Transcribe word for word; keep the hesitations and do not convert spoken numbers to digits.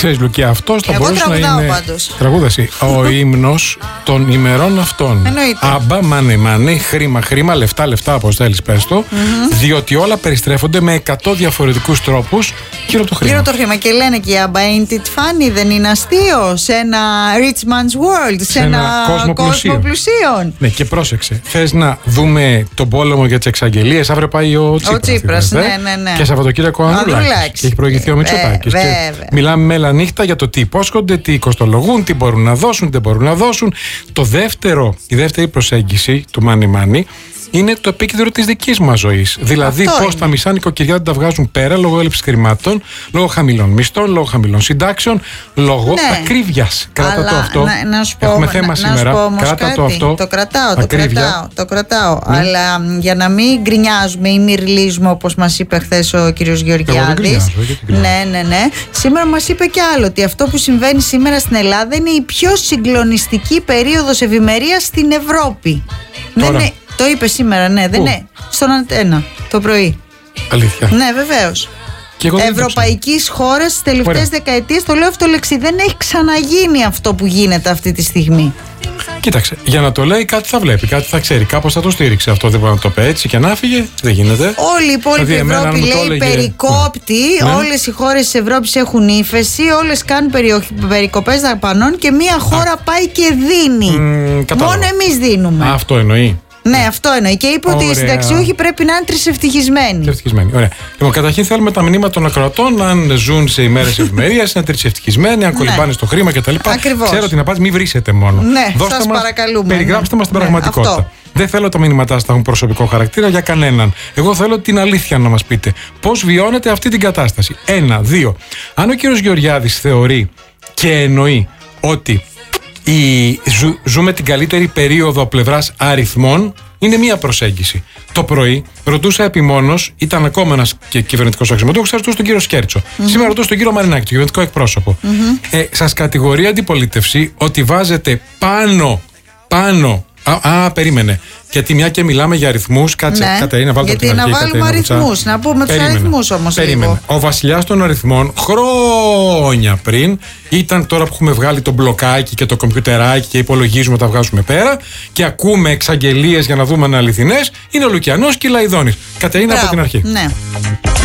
Ξέρεις, Λουκία, αυτός θα Εγώ μπορούσε να είναι. Πάντως. Τραγούδαση. Ο ύμνος των ημερών αυτών. Εννοείται. Άμπα, μάνε, μάνε, χρήμα, χρήμα, λεφτά, λεφτά, όπως θέλεις, πες το. Mm-hmm. Διότι όλα περιστρέφονται με εκατό διαφορετικούς τρόπους γύρω από το χρήμα. Γύρω από το χρήμα. Και λένε και οι Άμπα, ain't it funny, δεν είναι αστείο σε ένα rich man's world, σε, σε ένα, ένα κόσμο, κόσμο πλουσίων. Ναι, και πρόσεξε. Θες να δούμε τον πόλεμο για τις εξαγγελίες? Αύριο πάει ο Τσίπρας. Ο Τσίπρας, ναι, ναι, ναι. Και Σαββατοκύριακο ο Ανδρουλάκης. Και έχει προηγηθεί ο Μητσοτάκης. Ε, και μιλάμε μέλα νύχτα για το τι υπόσχονται, τι κοστολογούν, τι μπορούν να δώσουν, τι μπορούν να δώσουν. Το δεύτερο, η δεύτερη προσέγγιση του Money Money είναι το επίκεντρο της δικής μας ζωής. Δηλαδή, πώς τα μισά νοικοκυριά τα βγάζουν πέρα λόγω έλλειψης χρημάτων, λόγω χαμηλών μισθών, λόγω χαμηλών συντάξεων, λόγω ναι. ακρίβειας. Κράτα το αυτό. Να, να σου πω, Έχουμε θέμα να, σήμερα. Να σου πω Κράτα κάτι. το αυτό. Το κρατάω, το Ακρίβεια. κρατάω. Το κρατάω. Ναι. Αλλά για να μην γκρινιάζουμε ή μυρλίζουμε, όπως μας είπε χθες ο κύριος Γεωργιάδης. Ναι, ναι, ναι. Σήμερα μας είπε κι άλλο ότι αυτό που συμβαίνει σήμερα στην Ελλάδα είναι η πιο συγκλονιστική περίοδος ευημερίας στην Ευρώπη. Τώρα. Δεν είναι. Το είπε σήμερα, ναι, δεν είναι. Στον Αντένα το πρωί. Αλήθεια. Ναι, βεβαίως. Ευρωπαϊκής χώρας στις τελευταίες δεκαετίες, το λέω αυτό λέξη, δεν έχει ξαναγίνει αυτό που γίνεται αυτή τη στιγμή. Κοίταξε, για να το λέει κάτι θα βλέπει, κάτι θα ξέρει, κάπως θα το στήριξε αυτό. Δεν μπορεί να το πει έτσι και να φύγε, δεν γίνεται. Όλη η υπόλοιπη δηλαδή, Ευρώπη λέει έλεγε... περικόπτη, ναι. Όλες οι χώρες της Ευρώπης έχουν ύφεση, όλες κάνουν περιο... περικοπές δαπανών και μία χώρα Α. πάει και δίνει. Mm, Μόνο εμείς δίνουμε. Α, αυτό εννοεί. Ναι, αυτό εννοεί. Και είπε Ωραία. ότι οι συνταξιούχοι πρέπει να είναι τρισευτυχισμένοι. Τρισευτυχισμένοι. Ωραία. Λοιπόν, καταρχήν θέλουμε τα μηνύματα των ακροατών, αν ζουν σε ημέρες ευημερίας, να είναι τρισευτυχισμένοι, αν κολυμπάνε ναι. στο χρήμα κτλ. Ακριβώς. Ξέρω την απάντηση, μην βρίσετε μόνο. Ναι, δώστε σας μας, παρακαλούμε. Περιγράψτε ναι. μας την ναι, πραγματικότητα. Αυτό. Δεν θέλω τα μηνύματά σας να έχουν προσωπικό χαρακτήρα για κανέναν. Εγώ θέλω την αλήθεια να μας πείτε. Πώς βιώνετε αυτή την κατάσταση? Ένα, δύο. Αν ο κύριος Γεωργιάδης θεωρεί και εννοεί ότι η, ζου, ζούμε την καλύτερη περίοδο από πλευράς αριθμών, είναι μία προσέγγιση. Το πρωί ρωτούσα επιμόνως, ήταν ακόμα ένας κυβερνητικός αξιωματούχος, θα ρωτούσα τον κύριο Σκέρτσο. Mm-hmm. Σήμερα ρωτούσα τον κύριο Μαρινάκη, τον κυβερνητικό εκπρόσωπο. Mm-hmm. Ε, σας κατηγορεί η αντιπολίτευση ότι βάζετε πάνω, πάνω. Α, α, περίμενε. Γιατί μια και μιλάμε για αριθμούς, κάτσε, ναι. Κατερίνα, βάλτε γιατί την αρχή. Γιατί να βάλουμε αριθμούς, να πούμε τους αριθμούς όμως. Περίμενε. Λίγο. Ο βασιλιάς των αριθμών χρόνια πριν ήταν, τώρα που έχουμε βγάλει το μπλοκάκι και το κομπιουτεράκι και υπολογίζουμε, τα βγάζουμε πέρα και ακούμε εξαγγελίες για να δούμε αν είναι αληθινές, είναι ο Λουκιανός και η Λαϊδόνης. Κατερίνα, από την αρχή. Ναι.